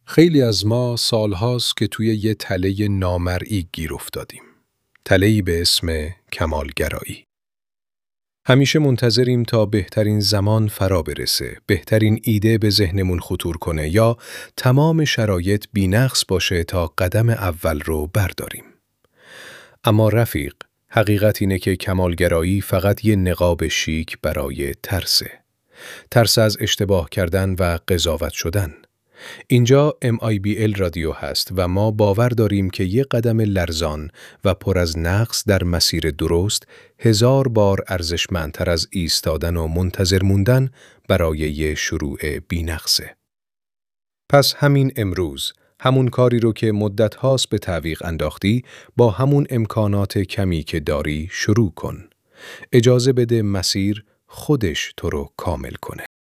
خیلی از ما سالهاست که توی یه تله نامرئی گیر افتادیم. تله‌ای به اسم کمالگرایی. همیشه منتظریم تا بهترین زمان فرا برسه، بهترین ایده به ذهنمون خطور کنه یا تمام شرایط بی‌نقص باشه تا قدم اول رو برداریم. اما رفیق، حقیقت اینه که کمالگرایی فقط یه نقاب شیک برای ترسه. ترس از اشتباه کردن و قضاوت شدن. اینجا MIBL رادیو هست و ما باور داریم که یک قدم لرزان و پر از نقص در مسیر درست 1000 بار ارزشمندتر از ایستادن و منتظر موندن برای یک شروع بی‌نقصه. پس همین امروز، همون کاری رو که مدت هاست به تعویق انداختی، با همون امکانات کمی که داری شروع کن. اجازه بده مسیر خودش تو رو کامل کنه.